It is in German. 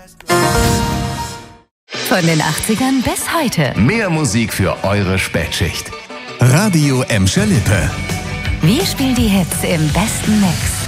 Von den 80ern bis heute. Mehr Musik für eure Spätschicht. Radio Emscher Lippe. Wir spielen die Hits im besten Mix.